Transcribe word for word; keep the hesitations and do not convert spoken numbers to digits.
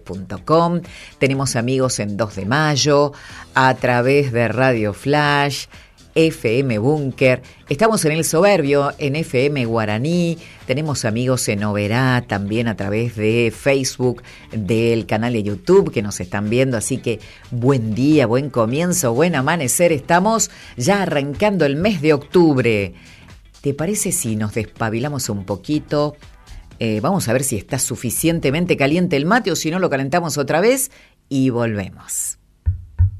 punto com. Tenemos amigos en dos de mayo, a través de Radio Flash, F M Búnker. Estamos en El Soberbio, en F M Guaraní. Tenemos amigos en Oberá, también a través de Facebook, del canal de YouTube que nos están viendo. Así que buen día, buen comienzo, buen amanecer. Estamos ya arrancando el mes de octubre. ¿Te parece si nos despabilamos un poquito? Eh, vamos a ver si está suficientemente caliente el mate o si no lo calentamos otra vez y volvemos.